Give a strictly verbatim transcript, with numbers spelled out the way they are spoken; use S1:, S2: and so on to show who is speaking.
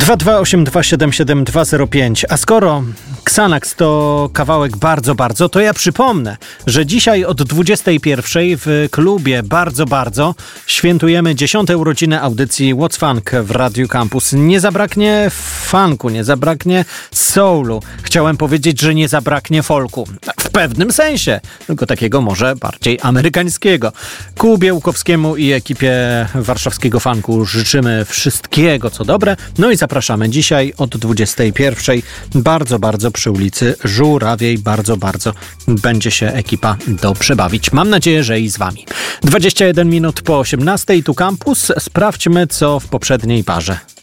S1: dwa dwa osiem dwa siedem siedem dwa zero pięć. A skoro Xanax to kawałek bardzo, bardzo, to ja przypomnę, że dzisiaj od dwudziestej pierwszej w klubie Bardzo, Bardzo świętujemy dziesiąte urodziny audycji What's Funk w Radiu Campus. Nie zabraknie funku, nie zabraknie soulu. Chciałem powiedzieć, że nie zabraknie folku. W pewnym sensie, tylko takiego może bardziej amerykańskiego. Kubie Łukowskiemu i ekipie warszawskiego funku życzymy wszystkiego, co dobre. No i zapraszamy dzisiaj od dwudziestej pierwszej bardzo, bardzo przy ulicy Żurawiej. Bardzo, bardzo będzie się ekipa dobrze bawić. Mam nadzieję, że i z wami. dwadzieścia jeden minut po osiemnastej, tu Campus. Sprawdźmy, co w poprzedniej parze.